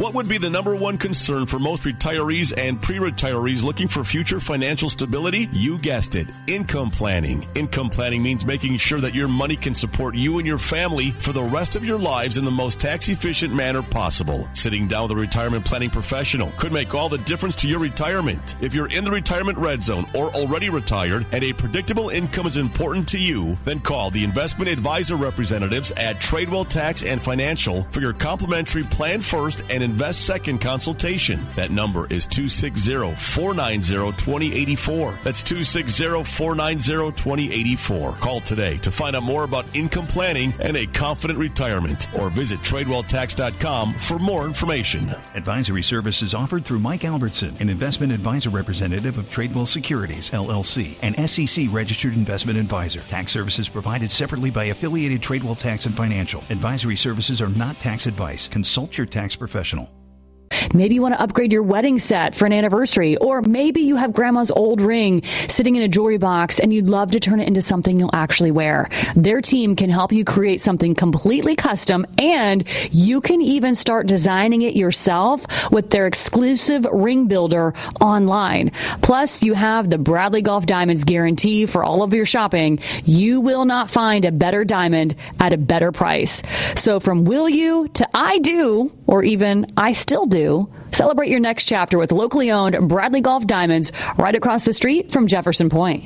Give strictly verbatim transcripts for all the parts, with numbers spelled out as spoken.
What would be the number one concern for most retirees and pre-retirees looking for future financial stability? You guessed it, income planning. Income planning means making sure that your money can support you and your family for the rest of your lives in the most tax-efficient manner possible. Sitting down with a retirement planning professional could make all the difference to your retirement. If you're in the retirement red zone or already retired and a predictable income is important to you, then call the investment advisor representatives at Tradewell Tax and Financial for your complimentary Plan First and Invest Second consultation. That number is two six zero, four nine zero, two zero eight four. That's two six zero, four nine zero, two zero eight four. Call today to find out more about income planning and a confident retirement, or visit tradewell tax dot com for more information. Advisory services offered through Mike Albertson, an investment advisor representative of Tradewell Securities, L L C, an S E C registered investment advisor. Tax services provided separately by affiliated Tradewell Tax and Financial. Advisory services are not tax advice. Consult your tax professional. Maybe you want to upgrade your wedding set for an anniversary, or maybe you have grandma's old ring sitting in a jewelry box and you'd love to turn it into something you'll actually wear. Their team can help you create something completely custom, and you can even start designing it yourself with their exclusive ring builder online. Plus, you have the Bradley Golf Diamonds guarantee for all of your shopping. You will not find a better diamond at a better price. So from will you to I do, or even I still do, celebrate your next chapter with locally owned Bradley Golf Diamonds right across the street from Jefferson Point.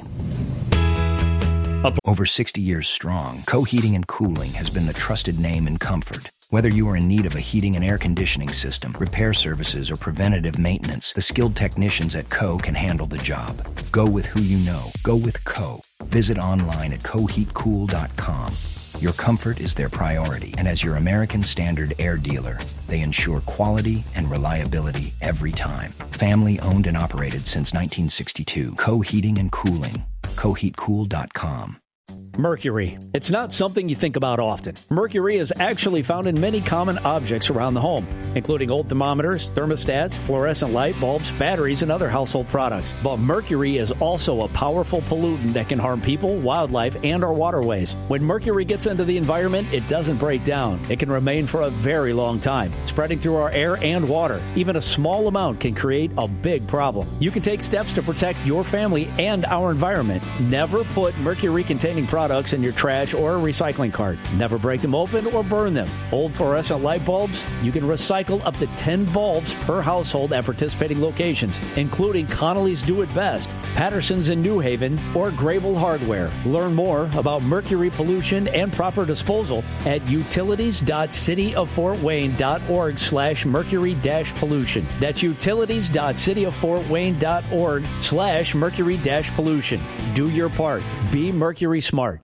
Over sixty years strong, Co Heating and Cooling has been the trusted name in comfort. Whether you are in need of a heating and air conditioning system, repair services, or preventative maintenance, the skilled technicians at Co can handle the job. Go with who you know. Go with Co. Visit online at co heat cool dot com. Your comfort is their priority, and as your American Standard air dealer, they ensure quality and reliability every time. Family owned and operated since nineteen sixty-two. Co Heating and Cooling. co heat cool dot com. Mercury. It's not something you think about often. Mercury is actually found in many common objects around the home, including old thermometers, thermostats, fluorescent light bulbs, batteries, and other household products. But mercury is also a powerful pollutant that can harm people, wildlife, and our waterways. When mercury gets into the environment, it doesn't break down. It can remain for a very long time, spreading through our air and water. Even a small amount can create a big problem. You can take steps to protect your family and our environment. Never put mercury-containing products in your trash or recycling cart. Never break them open or burn them. Old fluorescent light bulbs, you can recycle up to ten bulbs per household at participating locations, including Connolly's Do It Best, Patterson's in New Haven, or Grable Hardware. Learn more about mercury pollution and proper disposal at utilities dot city of fort wayne dot org slash mercury dash pollution. That's utilities dot city of fort wayne dot org slash mercury dash pollution. Do your part. Be Mercury smart.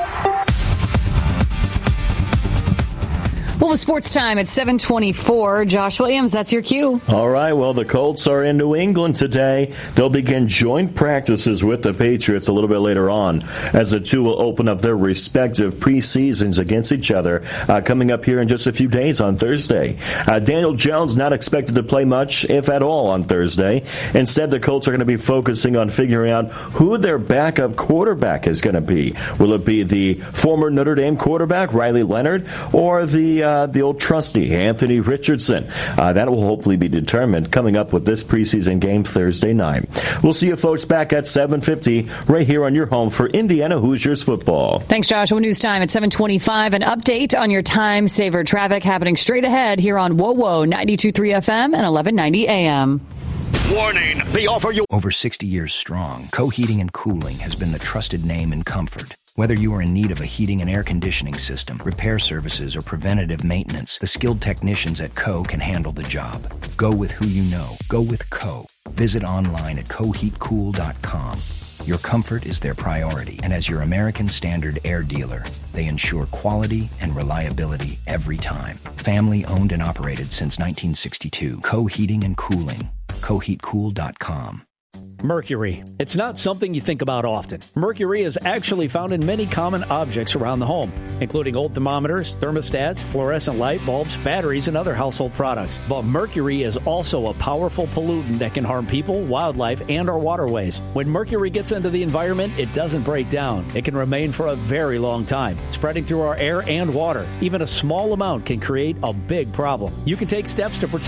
Well, with sports time at seven twenty-four, Josh Williams, that's your cue. All right, well, the Colts are in New England today. They'll begin joint practices with the Patriots a little bit later on, as the two will open up their respective preseasons against each other uh, coming up here in just a few days on Thursday. Uh, Daniel Jones not expected to play much, if at all, on Thursday. Instead, the Colts are going to be focusing on figuring out who their backup quarterback is going to be. Will it be the former Notre Dame quarterback, Riley Leonard, or the Uh, the old trusty, Anthony Richardson? Uh, that will hopefully be determined coming up with this preseason game Thursday night. We'll see you folks back at seven fifty right here on your home for Indiana Hoosiers football. Thanks, Josh. Well, news time at seven twenty-five. An update on your time saver traffic happening straight ahead here on W O W O ninety-two point three F M and eleven ninety A M. Warning! The offer you... Over sixty years strong, Co Heating and Cooling has been the trusted name in comfort. Whether you are in need of a heating and air conditioning system, repair services, or preventative maintenance, the skilled technicians at Co can handle the job. Go with who you know. Go with Co. Visit online at co heat cool dot com. Your comfort is their priority, and as your American Standard air dealer, they ensure quality and reliability every time. Family owned and operated since nineteen sixty-two. Co Heating and Cooling. co heat cool dot com. Mercury. It's not something you think about often. Mercury is actually found in many common objects around the home, including old thermometers, thermostats, fluorescent light bulbs, batteries, and other household products. But mercury is also a powerful pollutant that can harm people, wildlife, and our waterways. When mercury gets into the environment, it doesn't break down. It can remain for a very long time, spreading through our air and water. Even a small amount can create a big problem. You can take steps to protect